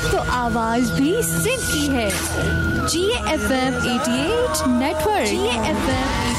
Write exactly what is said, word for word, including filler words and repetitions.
तो आवाज भी सिंध की है। जी एफ एम अठासी नेटवर्क। जी एफ एम